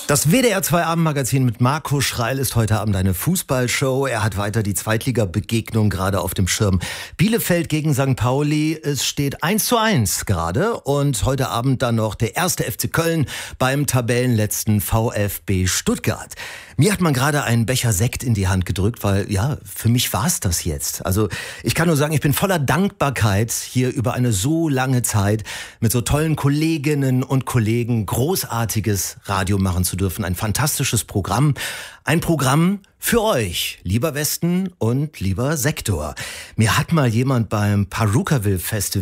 Das WDR 2 Abendmagazin mit Marco Schreil ist heute Abend eine Fußballshow. Er hat weiter die Zweitliga-Begegnung gerade auf dem Schirm. Bielefeld gegen St. Pauli. Es steht 1:1 gerade. Und heute Abend dann noch der erste FC Köln beim Tabellenletzten VfB Stuttgart. Mir hat man gerade einen Becher Sekt in die Hand gedrückt, weil ja, für mich war's das jetzt. Also ich kann nur sagen, ich bin voller Dankbarkeit, hier über eine so lange Zeit mit so tollen Kolleginnen und Kollegen großartiges Radio machen zu dürfen. Ein fantastisches Programm. Ein Programm für euch, lieber Westen und lieber Sektor. Mir hat mal jemand beim Purukaville Festival